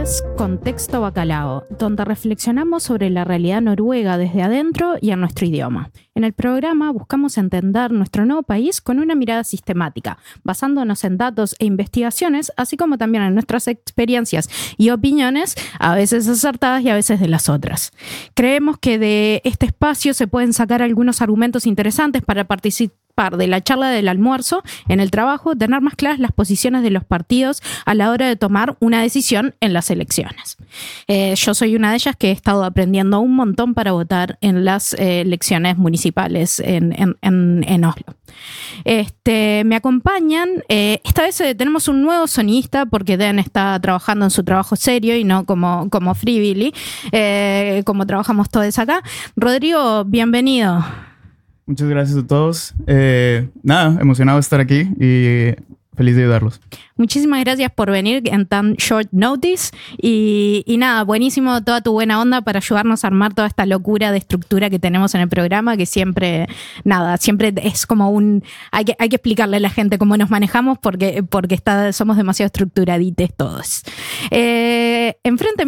es Contexto Bacalao, donde reflexionamos sobre la realidad noruega desde adentro y en nuestro idioma. En el programa buscamos entender nuestro nuevo país con una mirada sistemática, basándonos en datos e investigaciones, así como también en nuestras experiencias y opiniones, a veces acertadas y a veces de las otras. Creemos que de este espacio se pueden sacar algunos argumentos interesantes para participar de la charla del almuerzo, en el trabajo, tener más claras las posiciones de los partidos a la hora de tomar una decisión en las elecciones. Yo soy una de ellas que he estado aprendiendo un montón para votar en las elecciones municipales en Oslo. Me acompañan, esta vez tenemos un nuevo sonidista porque Dan está trabajando en su trabajo serio y no como Frivilly, como trabajamos todos acá. Rodrigo, bienvenido. Muchas gracias a todos. Emocionado de estar aquí y feliz de ayudarlos. Muchísimas gracias por venir en tan short notice y nada, buenísimo toda tu buena onda para ayudarnos a armar toda esta locura de estructura que tenemos en el programa, que siempre es como hay que explicarle a la gente cómo nos manejamos porque somos demasiado estructuraditos todos. Enfrente